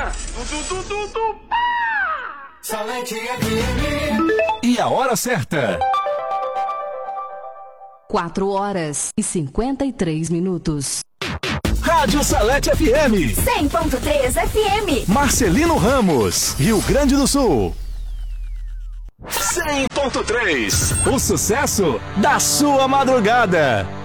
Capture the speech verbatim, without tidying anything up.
Bora! Du, du, du, du, pá! Salete F M. E a hora certa. quatro horas e cinquenta e três minutos. Rádio Salete F M. cem ponto três F M. Marcelino Ramos, Rio Grande do Sul. cem ponto três. O sucesso da sua madrugada.